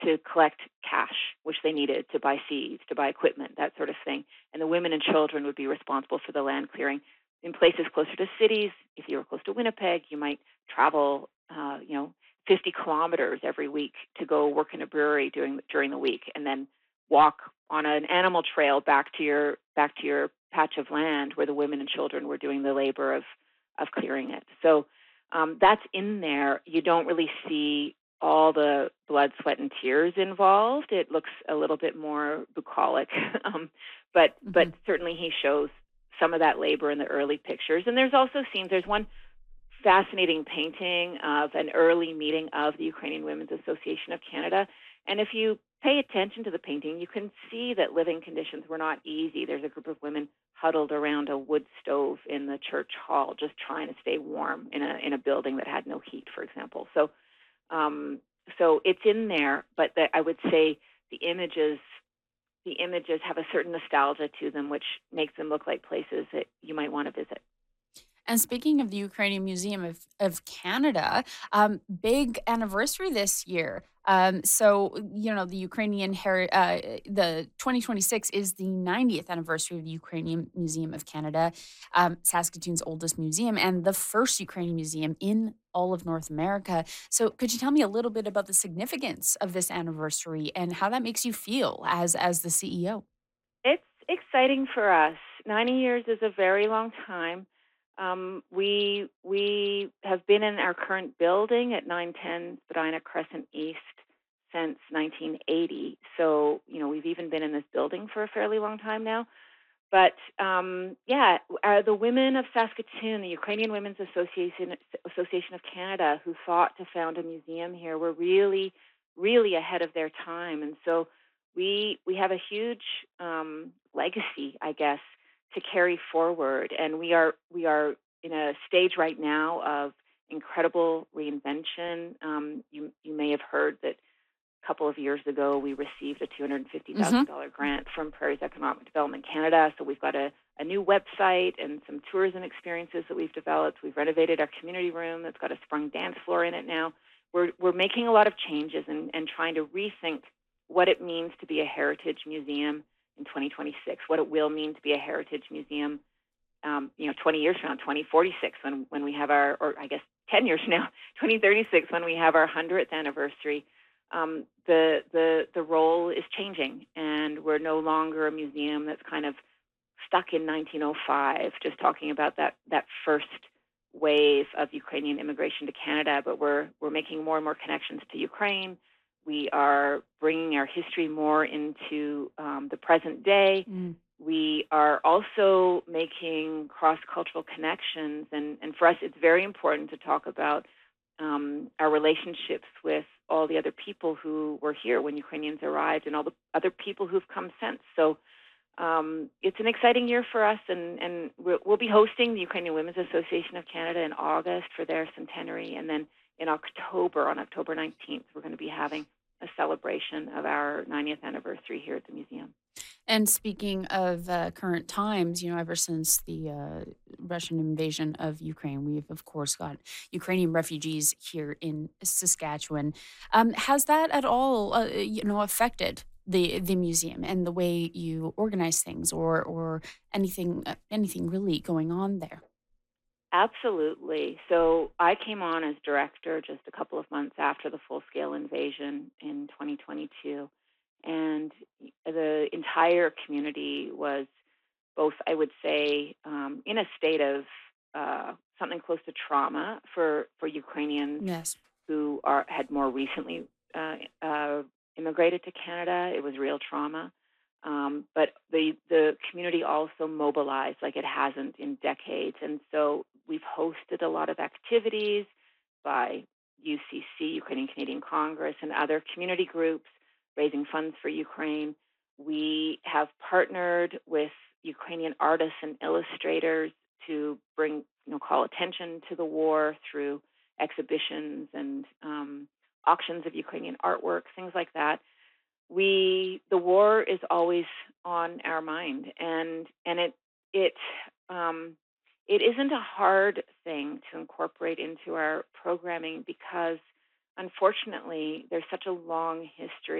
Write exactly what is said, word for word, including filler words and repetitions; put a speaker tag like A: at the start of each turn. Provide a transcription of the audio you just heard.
A: to collect cash, which they needed to buy seeds, to buy equipment, that sort of thing. And the women and children would be responsible for the land clearing. In places closer to cities, if you were close to Winnipeg, you might travel, uh, you know, fifty kilometers every week to go work in a brewery during during the week, and then walk on an animal trail back to your back to your patch of land where the women and children were doing the labor of of clearing it. So um, that's in there. You don't really see all the blood, sweat, and tears involved. It looks a little bit more bucolic, um, but but
B: Hmm.
A: certainly he shows some of that labor in the early pictures. And there's also scenes. There's one fascinating painting of an early meeting of the Ukrainian Women's Association of Canada. And if you pay attention to the painting, you can see that living conditions were not easy. There's a group of women huddled around a wood stove in the church hall, just trying to stay warm in a in a building that had no heat, for example. So, um, so it's in there, but the, I would say the images the images have a certain nostalgia to them, which makes them look like places that you might want to visit.
B: And speaking of the Ukrainian Museum of, of Canada, um, big anniversary this year. Um, so, you know, the Ukrainian, heri- uh, the twenty twenty-six is the ninetieth anniversary of the Ukrainian Museum of Canada, um, Saskatoon's oldest museum, and the first Ukrainian museum in all of North America. So, could you tell me a little bit about the significance of this anniversary and how that makes you feel as as the C E O?
A: It's exciting for us. ninety years is a very long time. Um, we we have been in our current building at nine ten Spadina Crescent East since nineteen eighty. So, you know, we've even been in this building for a fairly long time now. But um, yeah, uh, the women of Saskatoon, the Ukrainian Women's Association Association of Canada, who fought to found a museum here, were really, really ahead of their time, and so we we have a huge um, legacy, I guess, to carry forward, and we are we are in a stage right now of incredible reinvention. Um, you you may have heard that couple of years ago, we received a
B: Hmm.
A: two hundred fifty thousand dollars grant from Prairies Economic Development Canada. So we've got a, a new website and some tourism experiences that we've developed. We've renovated our community room that's got a sprung dance floor in it now. We're, we're making a lot of changes and, and trying to rethink what it means to be a heritage museum in twenty twenty-six, what it will mean to be a heritage museum um, you know, twenty years from now, twenty forty-six, when, when we have our, or I guess ten years from now, twenty thirty-six, when we have our hundredth anniversary, um, the, the, the role is changing. And we're no longer a museum that's kind of stuck in nineteen oh five, just talking about that, that first wave of Ukrainian immigration to Canada, but we're, we're making more and more connections to Ukraine. We are bringing our history more into um, the present day. We are also making cross-cultural connections, and, and for us, it's very important to talk about um, our relationships with all the other people who were here when Ukrainians arrived, and all the other people who've come since. So um, it's an exciting year for us, and, and we'll, we'll be hosting the Ukrainian Women's Association of Canada in August for their centenary, and then in October, on October nineteenth, we're going to be having a celebration of our ninetieth anniversary here at the museum.
B: And speaking of uh, current times, you know, ever since the uh, Russian invasion of Ukraine, we've of course got Ukrainian refugees here in Saskatchewan. Um, has that at all, uh, you know, affected the the museum and the way you organize things, or or anything uh, anything really going on there?
A: Absolutely. So I came on as director just a couple of months after the full scale invasion in twenty twenty-two. And the entire community was both, I would say, um, in a state of uh, something close to trauma for, for Ukrainians
B: Yes.
A: who are had more recently uh, uh, immigrated to Canada. It was real trauma. Um, but the the community also mobilized like it hasn't in decades, and so we've hosted a lot of activities by U C C, Ukrainian Canadian Congress, and other community groups raising funds for Ukraine. We have partnered with Ukrainian artists and illustrators to bring, you know, call attention to the war through exhibitions and um, auctions of Ukrainian artwork, things like that. We the war is always on our mind, and and it it um, it isn't a hard thing to incorporate into our programming because unfortunately, there's such a long history